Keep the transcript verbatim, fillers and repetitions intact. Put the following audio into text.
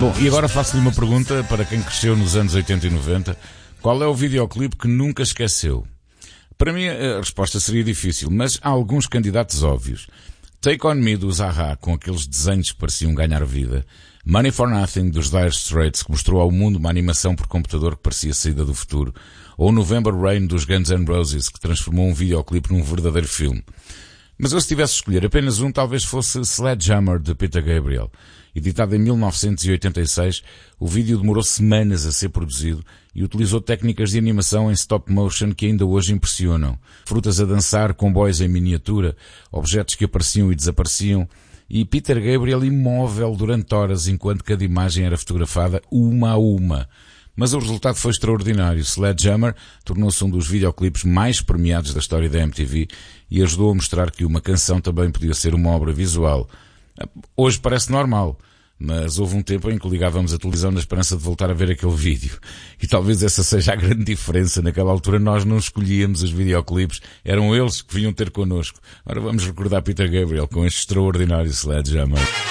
Bom, e agora faço-lhe uma pergunta para quem cresceu nos anos oitenta e noventa. Qual é o videoclipe que nunca esqueceu? Para mim a resposta seria difícil, mas há alguns candidatos óbvios. Take On Me dos A-ha, com aqueles desenhos que pareciam ganhar vida. Money for Nothing dos Dire Straits, que mostrou ao mundo uma animação por computador que parecia saída do futuro. Ou November Rain dos Guns N' Roses, que transformou um videoclipe num verdadeiro filme. Mas eu, se tivesse de escolher apenas um, talvez fosse Sledgehammer de Peter Gabriel. Editado em mil novecentos e oitenta e seis, o vídeo demorou semanas a ser produzido e utilizou técnicas de animação em stop motion que ainda hoje impressionam. Frutas a dançar, comboios em miniatura, objetos que apareciam e desapareciam, e Peter Gabriel imóvel durante horas enquanto cada imagem era fotografada uma a uma. Mas o resultado foi extraordinário. Sledgehammer tornou-se um dos videoclipes mais premiados da história da M T V e ajudou a mostrar que uma canção também podia ser uma obra visual. Hoje parece normal, mas houve um tempo em que ligávamos a televisão na esperança de voltar a ver aquele vídeo. E talvez essa seja a grande diferença. Naquela altura nós não escolhíamos os videoclipes, eram eles que vinham ter connosco. Ora vamos recordar Peter Gabriel com este extraordinário Sledgehammer.